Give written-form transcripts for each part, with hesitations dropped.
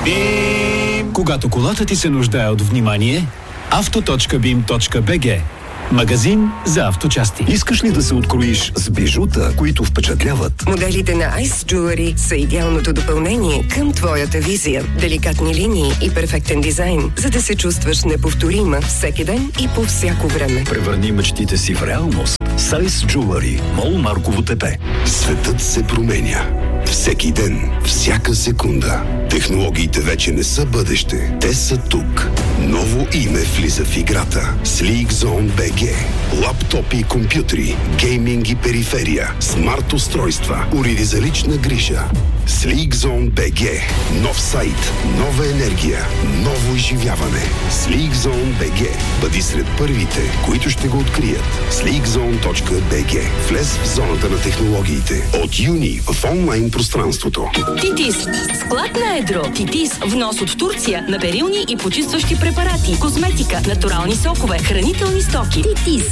Бим! Когато колата ти се нуждае от внимание, auto.bim.bg. Магазин за авточасти. Искаш ли да се откроиш с бижута, които впечатляват? Моделите на Ice Jewelry са идеалното допълнение към твоята визия. Деликатни линии и перфектен дизайн, за да се чувстваш неповторима всеки ден и по всяко време. Превърни мечтите си в реалност. С Ice Jewelry, МОЛ Марково ТП. Светът се променя. Всеки ден, всяка секунда. Технологиите вече не са бъдеще. Те са тук. Ново име влиза в играта. Sleek Zone BG. Лаптопи и компютри, гейминг и периферия, смарт устройства, уреди за лична грижа. Sleek Zone BG. Нов сайт, нова енергия, ново изживяване. Sleek Zone BG. Бъди сред първите, които ще го открият. sleekzone.bg. Влез в зоната на технологиите. От юни в онлайн пространството. Титис. Склад на едро. Титис. Внос от Турция на перилни и почистващи препарати, козметика, натурални сокове, хранителни стоки. Титис.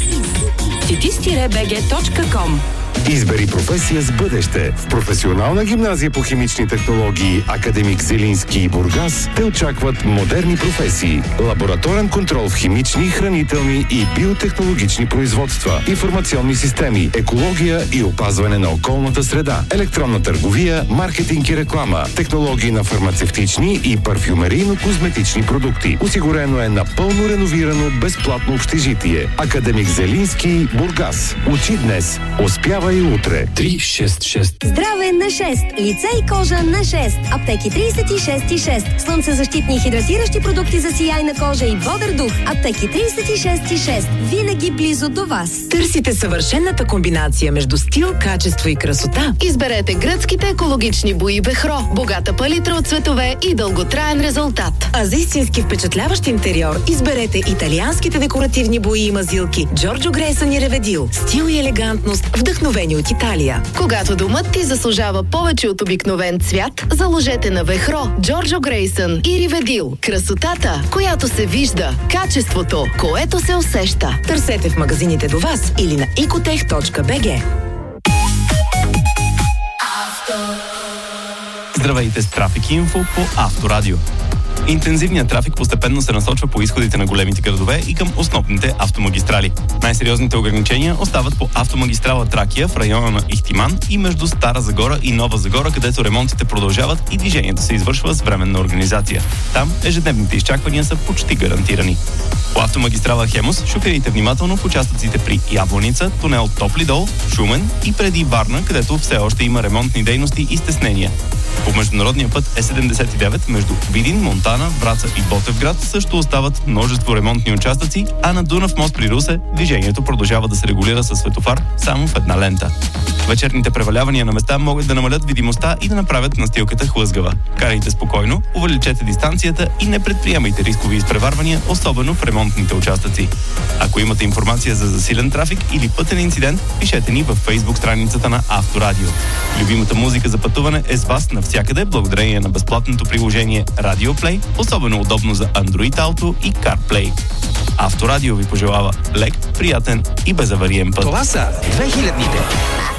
titis-bg.com. Избери професия с бъдеще. В професионална гимназия по химични технологии Академик Зелински и Бургас те очакват модерни професии. Лабораторен контрол в химични, хранителни и биотехнологични производства, информационни системи, екология и опазване на околната среда, електронна търговия, маркетинг и реклама, технологии на фармацевтични и парфюмерийно-козметични продукти. Осигурено е напълно реновирано безплатно общежитие. Академик Зелински, Бургас. Учи днес. Успява и утре. 366. Здраве на 6. Лице и кожа на 6. Аптеки 36,6. Слънцезащитни и хидратиращи продукти за сияйна кожа и бодър дух. Аптеки 36,6. Винаги близо до вас. Търсите съвършената комбинация между стил, качество и красота? Изберете гръцките екологични бои Бехро. Богата палитра от цветове и дълготраен резултат. А за истински впечатляващ интериор изберете италианските декоративни бои и мазилки Джорджо Грейсън и Реведил. Стил и елегантност, вдъхновени от Италия. Когато домът ти заслужава повече от обикновен цвят, заложете на Вехро, Джорджо Грейсън и Риведил. Красотата, която се вижда. Качеството, което се усеща. Търсете в магазините до вас или на ecotech.bg. Здравейте с Трафик Инфо по Авторадио. Интензивният трафик постепенно се насочва по изходите на големите градове и към основните автомагистрали. Най-сериозните ограничения остават по автомагистрала Тракия в района на Ихтиман и между Стара Загора и Нова Загора, където ремонтите продължават и движението се извършва с временна организация. Там ежедневните изчаквания са почти гарантирани. По автомагистрала Хемус шофирайте внимателно в участъците при Ябланица, тунел Топли дол, Шумен и преди Варна, където все още има ремонтни дейности и стеснения. По международния път Е79 между Видин, Монтана, Враца и Ботевград също остават множество ремонтни участъци, а на Дунав мост при Русе движението продължава да се регулира със светофар само в една лента. Вечерните превалявания на места могат да намалят видимостта и да направят настилката хлъзгава. Карайте спокойно, увеличете дистанцията и не предприемайте рискови изпреварвания, особено в ремонтните участъци. Ако имате информация за засилен трафик или пътен инцидент, пишете ни във Facebook страницата на Авторадио. Любимата музика за пътуване е с вас навсякъде благодарение на безплатното приложение Radio Play, особено удобно за Android Auto и CarPlay. Авторадио ви пожелава лек, приятен и безавариен път. Това са 2000-ните.